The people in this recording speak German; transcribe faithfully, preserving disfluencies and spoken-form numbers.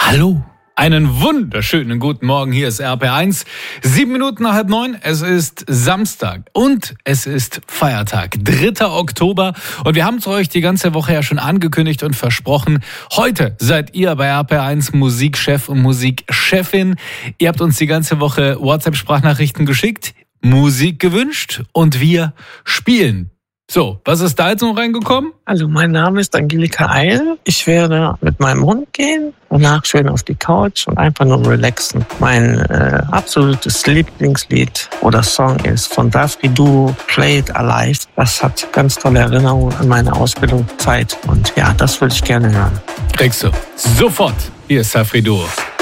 Hallo, einen wunderschönen guten Morgen. Hier ist R P R eins. Sieben Minuten nach halb neun. Es ist Samstag und es ist Feiertag, dritter Oktober. Und wir haben es euch die ganze Woche ja schon angekündigt und versprochen. Heute seid ihr bei R P R eins Musikchef und Musikchefin. Ihr habt uns die ganze Woche WhatsApp-Sprachnachrichten geschickt, Musik gewünscht und wir spielen. So, was ist da jetzt noch reingekommen? Also mein Name ist Angelika Eil. Ich werde mit meinem Hund gehen, danach schön auf die Couch und einfach nur relaxen. Mein äh, absolutes Lieblingslied oder Song ist von Dafri Duo, Play It Alive. Das hat ganz tolle Erinnerungen an meine Ausbildungszeit und ja, das würde ich gerne hören. Kriegst du sofort. Hier ist Dafri Duo.